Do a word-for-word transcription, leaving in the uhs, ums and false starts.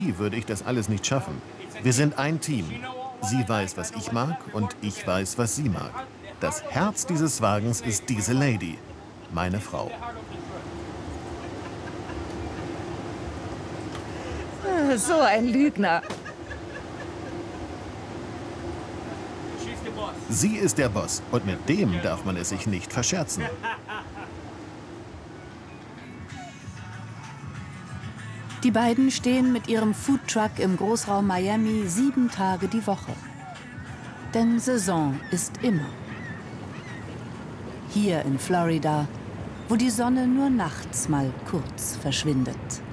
würde ich das alles nicht schaffen. Wir sind ein Team. Sie weiß, was ich mag und ich weiß, was sie mag. Das Herz dieses Wagens ist diese Lady, meine Frau. So ein Lügner. Sie ist der Boss und mit dem darf man es sich nicht verscherzen. Die beiden stehen mit ihrem Foodtruck im Großraum Miami sieben Tage die Woche. Denn Saison ist immer. Hier in Florida, wo die Sonne nur nachts mal kurz verschwindet.